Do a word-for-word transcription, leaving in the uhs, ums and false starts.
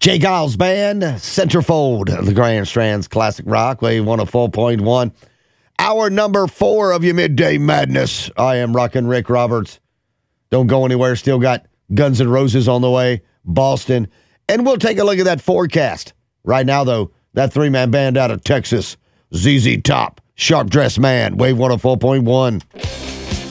Jay Giles Band, Centerfold, the Grand Strands Classic Rock, Wave one oh four point one. Hour number four of your Midday Madness. I am Rockin' Rick Roberts. Don't go anywhere. Still got Guns N' Roses on the way, Boston. And we'll take a look at that forecast. Right now, though, that three-man band out of Texas, Z Z Top, Sharp Dressed Man, Wave one oh four point one.